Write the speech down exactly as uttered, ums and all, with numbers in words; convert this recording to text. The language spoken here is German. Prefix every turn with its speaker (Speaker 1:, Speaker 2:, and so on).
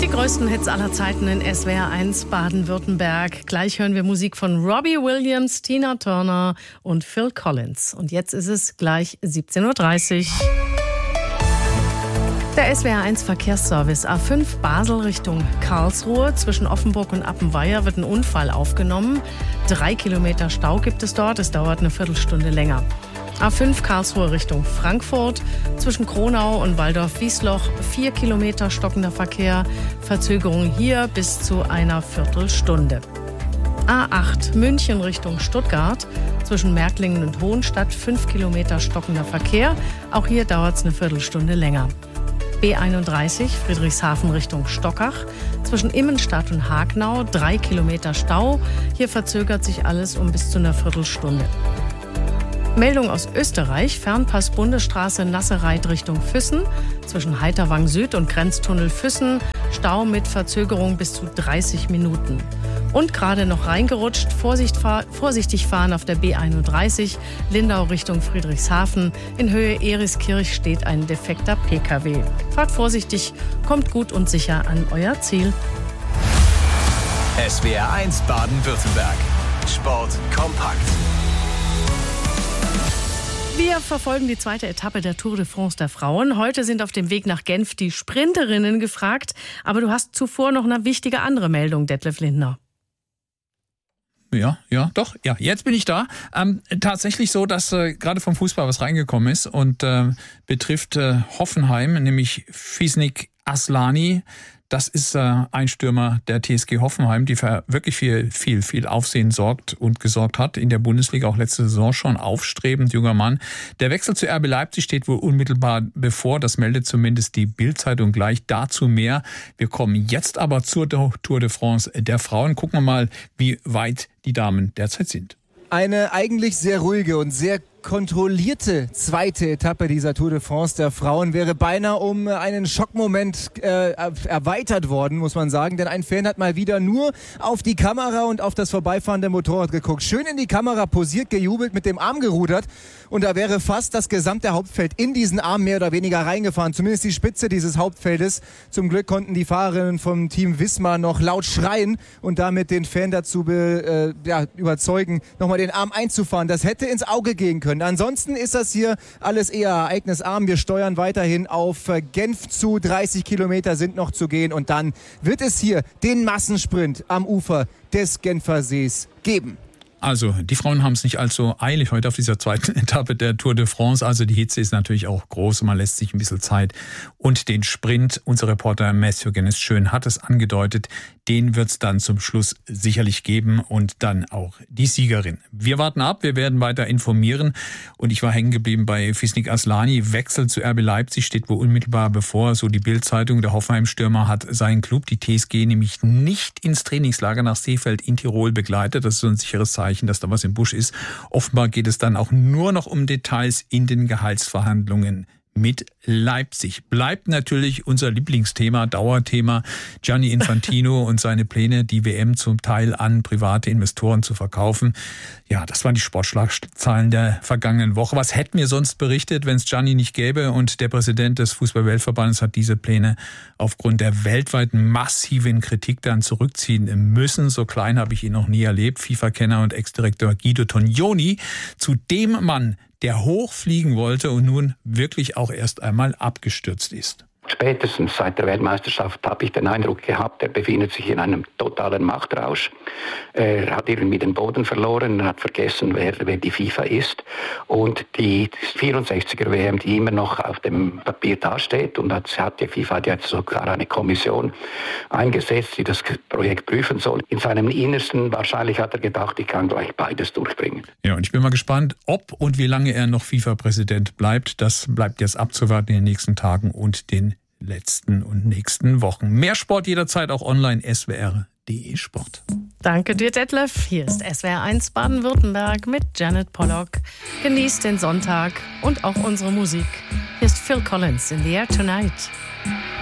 Speaker 1: Die größten Hits aller Zeiten in S W R eins Baden-Württemberg. Gleich hören wir Musik von Robbie Williams, Tina Turner und Phil Collins. Und jetzt ist es gleich siebzehn Uhr dreißig. Der S W R eins Verkehrsservice A fünf Basel Richtung Karlsruhe. Zwischen Offenburg und Appenweier wird ein Unfall aufgenommen. Drei Kilometer Stau gibt es dort. Es dauert eine Viertelstunde länger. A fünf Karlsruhe Richtung Frankfurt. Zwischen Kronau und Waldorf-Wiesloch vier Kilometer stockender Verkehr. Verzögerung hier bis zu einer Viertelstunde. A acht München Richtung Stuttgart. Zwischen Märklingen und Hohenstadt fünf Kilometer stockender Verkehr. Auch hier dauert es eine Viertelstunde länger. B einunddreißig Friedrichshafen Richtung Stockach. Zwischen Immenstadt und Hagnau drei Kilometer Stau. Hier verzögert sich alles um bis zu einer Viertelstunde. Meldung aus Österreich, Fernpass Bundesstraße Nassereit Richtung Füssen. Zwischen Heiterwang Süd und Grenztunnel Füssen, Stau mit Verzögerung bis zu dreißig Minuten. Und gerade noch reingerutscht, Vorsicht, fahr, vorsichtig fahren auf der B einunddreißig, Lindau Richtung Friedrichshafen. In Höhe Eriskirch steht ein defekter P K W. Fahrt vorsichtig, kommt gut und sicher an euer Ziel.
Speaker 2: S W R eins Baden-Württemberg. Sport kompakt.
Speaker 1: Wir verfolgen die zweite Etappe der Tour de France der Frauen. Heute sind auf dem Weg nach Genf die Sprinterinnen gefragt. Aber du hast zuvor noch eine wichtige andere Meldung, Detlef Lindner.
Speaker 3: Ja, ja, doch, ja, jetzt bin ich da. Ähm, tatsächlich so, dass äh, gerade vom Fußball was reingekommen ist und äh, betrifft äh, Hoffenheim, nämlich Fisnik Aslani. Das ist äh, ein Stürmer der T S G Hoffenheim, die für wirklich viel, viel, viel Aufsehen sorgt und gesorgt hat. In der Bundesliga auch letzte Saison schon aufstrebend, junger Mann. Der Wechsel zu R B Leipzig steht wohl unmittelbar bevor. Das meldet zumindest die Bild-Zeitung gleich. Dazu mehr. Wir kommen jetzt aber zur Tour de France der Frauen. Gucken wir mal, wie weit die Damen derzeit sind.
Speaker 4: Eine eigentlich sehr ruhige und sehr kontrollierte zweite Etappe dieser Tour de France der Frauen wäre beinahe um einen Schockmoment äh, erweitert worden, muss man sagen. Denn ein Fan hat mal wieder nur auf die Kamera und auf das vorbeifahrende Motorrad geguckt. Schön in die Kamera posiert, gejubelt, mit dem Arm gerudert. Und da wäre fast das gesamte Hauptfeld in diesen Arm mehr oder weniger reingefahren. Zumindest die Spitze dieses Hauptfeldes. Zum Glück konnten die Fahrerinnen vom Team Wismar noch laut schreien und damit den Fan dazu be, äh, ja, überzeugen, nochmal den Arm einzufahren. Das hätte ins Auge gehen können. Ansonsten ist das hier alles eher ereignisarm. Wir steuern weiterhin auf Genf zu. dreißig Kilometer sind noch zu gehen. Und dann wird es hier den Massensprint am Ufer des Genfersees geben.
Speaker 3: Also, die Frauen haben es nicht allzu eilig heute auf dieser zweiten Etappe der Tour de France. Also, die Hitze ist natürlich auch groß. Man lässt sich ein bisschen Zeit. Und den Sprint, unser Reporter Matthew Guinness Schön hat es angedeutet, den wird es dann zum Schluss sicherlich geben und dann auch die Siegerin. Wir warten ab, wir werden weiter informieren. Und ich war hängen geblieben bei Fisnik Aslani. Wechsel zu R B Leipzig steht wohl unmittelbar bevor. So die Bild-Zeitung. Der Hoffenheim-Stürmer hat seinen Club, die T S G, nämlich nicht ins Trainingslager nach Seefeld in Tirol begleitet. Das ist so ein sicheres Zeichen, dass da was im Busch ist. Offenbar geht es dann auch nur noch um Details in den Gehaltsverhandlungen mit Leipzig. Bleibt natürlich unser Lieblingsthema, Dauerthema, Gianni Infantino und seine Pläne, die W M zum Teil an private Investoren zu verkaufen. Ja, das waren die Sportschlagzeilen der vergangenen Woche. Was hätten wir sonst berichtet, wenn es Gianni nicht gäbe? Und der Präsident des Fußball-Weltverbandes hat diese Pläne aufgrund der weltweiten massiven Kritik dann zurückziehen müssen. So klein habe ich ihn noch nie erlebt. FIFA-Kenner und Ex-Direktor Guido Tognoni, zu dem Mann, der hochfliegen wollte und nun wirklich auch erst einmal abgestürzt ist.
Speaker 5: Spätestens seit der Weltmeisterschaft habe ich den Eindruck gehabt, er befindet sich in einem totalen Machtrausch. Er hat irgendwie den Boden verloren, er hat vergessen, wer, wer die FIFA ist. Und die vierundsechziger W M, die immer noch auf dem Papier dasteht, und hat, hat die FIFA hat jetzt sogar eine Kommission eingesetzt, die das Projekt prüfen soll. In seinem Innersten wahrscheinlich hat er gedacht, ich kann gleich beides durchbringen.
Speaker 3: Ja, und ich bin mal gespannt, ob und wie lange er noch FIFA-Präsident bleibt. Das bleibt jetzt abzuwarten in den nächsten Tagen und den letzten und nächsten Wochen. Mehr Sport jederzeit auch online, S W R punkt de Sport.
Speaker 1: Danke dir, Detlef. Hier ist S W R eins Baden-Württemberg mit Janet Pollock. Genießt den Sonntag und auch unsere Musik. Hier ist Phil Collins in The Air Tonight.